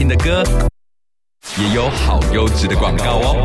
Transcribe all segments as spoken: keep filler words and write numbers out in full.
的歌，也有好优质的广告哦。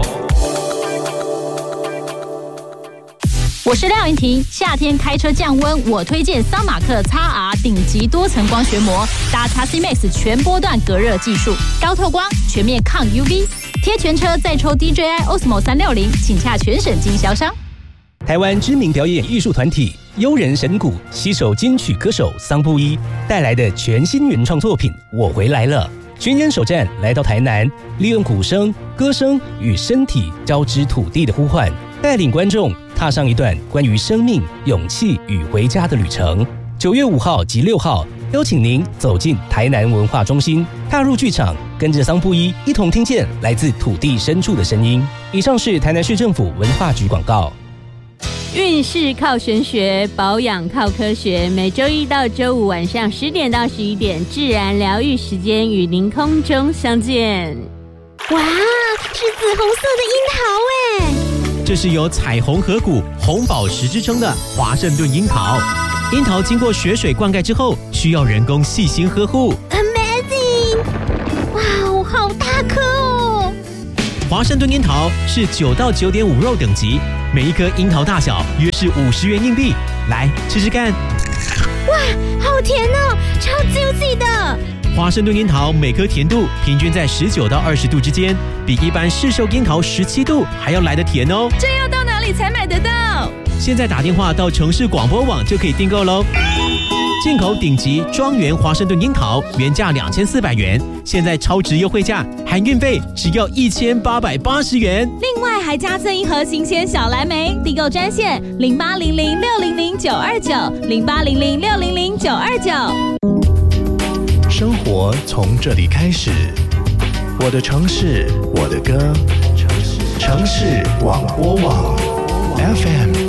我是廖云婷，夏天开车降温，我推荐桑马克 X R 顶级多层光学膜，搭 X C Max 全波段隔热技术，高透光，全面抗 U V， 贴全车再抽 D J I Osmo 三六零，请洽全省经销商。 台湾知名表演艺术团体优人神鼓携手金曲歌手桑布伊带来的全新原创作品《我回来了》，巡演首站来到台南，利用鼓声、歌声与身体交织土地的呼唤，带领观众踏上一段关于生命、勇气与回家的旅程。九月五号及六号，邀请您走进台南文化中心，踏入剧场，跟着桑布伊一同听见来自土地深处的声音。以上是台南市政府文化局广告。 运势靠玄学，保养靠科学。每周一到周五晚上十点到十一点，自然疗愈时间与您空中相见。 哇，是紫红色的樱桃哎！ 这是由彩虹河谷、红宝石之称的华盛顿樱桃。樱桃经过雪水灌溉之后，需要人工细心呵护。 Amazing！ 哇哦，好大颗哦！ 华盛顿樱桃是九到九点五肉等级，每一颗樱桃大小约是五十元硬币。来吃吃看。 哇，好甜哦，超 juicy 的。 华盛顿樱桃每颗甜度平均在十九到二十度之间，比一般市售樱桃十七度还要来得甜哦。 这要到哪里才买得到？ 现在打电话到城市广播网就可以订购喽。进口顶级庄园华盛顿樱桃原价两千四百元，现在超值优惠价，含运费只要一千八百八十元。 另外还加赠一盒新鲜小蓝莓，订购专线零八零零六零零九二九零八零零六零零九二九。 生活从这里开始，我的城市，我的歌，城市广播网 F M